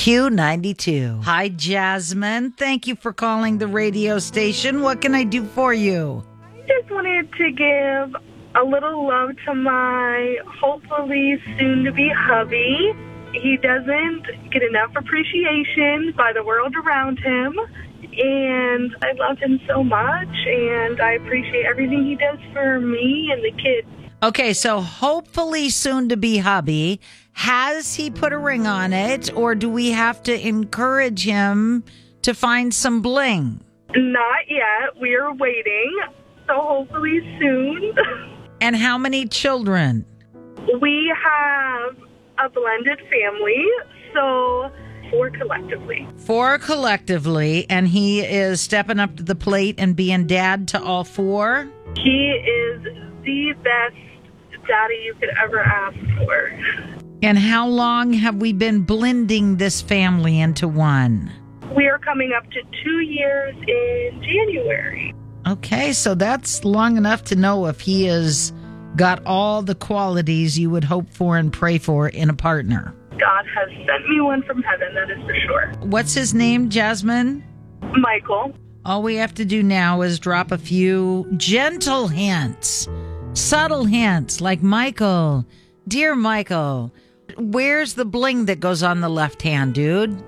Q92. Hi, Jasmine. Thank you for calling the radio station. What can I do for you? I just wanted to give a little love to my hopefully soon-to-be hubby. He doesn't get enough appreciation by the world around him, and I love him so much, and I appreciate everything he does for me and the kids. Okay, so hopefully soon to be hubby. Has he put a ring on it, or do we have to encourage him to find some bling? Not yet. We are waiting, so hopefully soon. And how many children? We have a blended family, so 4 collectively. 4 collectively, and he is stepping up to the plate and being dad to all 4? He is the best daddy you could ever ask for. And how long have we been blending this family into one? We are coming up to 2 years in January. Okay, so that's long enough to know if he has got all the qualities you would hope for and pray for in a partner. God has sent me one from heaven, that is for sure. What's his name, Jasmine? Michael. All we have to do now is drop a few gentle hints, subtle hints, like Michael. Dear Michael, where's the bling that goes on the left hand, dude?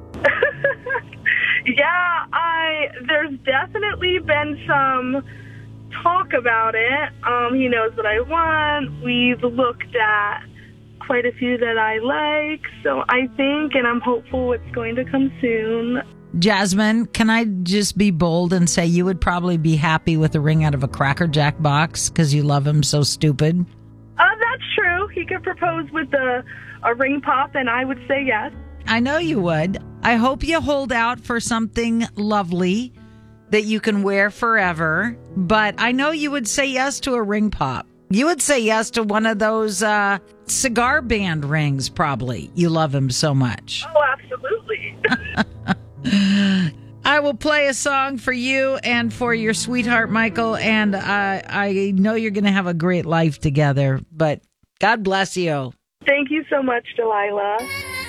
Yeah, there's definitely been some talk about it. He knows what I want. We've looked at quite a few that I like. So I think, and I'm hopeful it's going to come soon. Jasmine, can I just be bold and say you would probably be happy with a ring out of a Cracker Jack box because you love him so stupid? That's true. He could propose with a ring pop, and I would say yes. I know you would. I hope you hold out for something lovely that you can wear forever. But I know you would say yes to a ring pop. You would say yes to one of those cigar band rings, probably. You love him so much. Oh, absolutely. I will play a song for you and for your sweetheart, Michael. And I know you're going to have a great life together. But God bless you. Thank you so much, Delilah.